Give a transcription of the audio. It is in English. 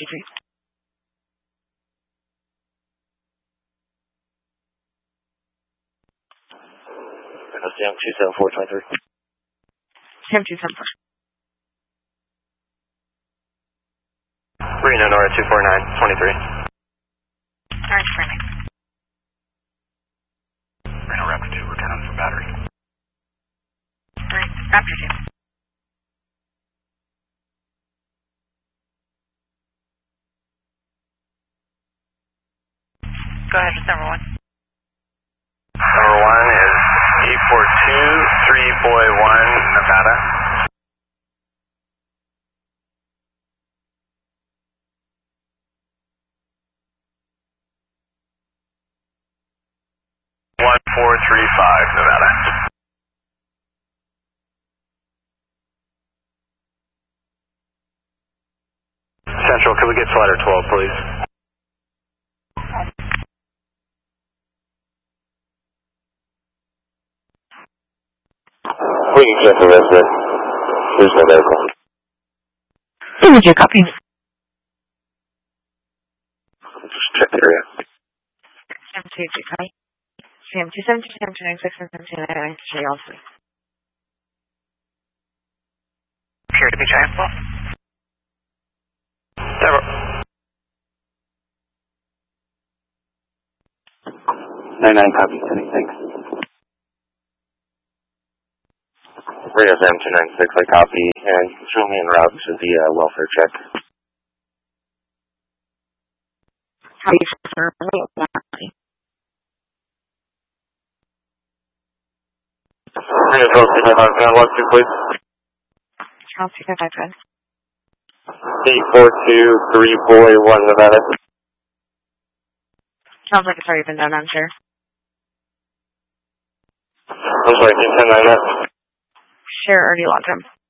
TG. Sam 27423. Sam 274. Reno Nora 24923. Alright, framing. Reno Raptor 2, return on for battery. Alright, Raptor 2. Go ahead with number 1. Number 1 is 842 3 Boy 1, Nevada. One 435 Nevada. Central, can we get slider 12, please? We can cancel resident. There's no medical. Would you copy? Just check the area. Sam 225. Sam 270, Sam 296, and Sam 299, J also. Appear to be triumphal. Never. 99 copy, thanks. Reno Sam 296, I copy, and show me en route to the welfare check. How do you prefer? Reno Charles 255, can I 2, please? Charles 255. 842 3 Boy 1 Nevada. Sounds like it's already been done, I'm sure. I'm sorry, can you send that? Sure, already logged him.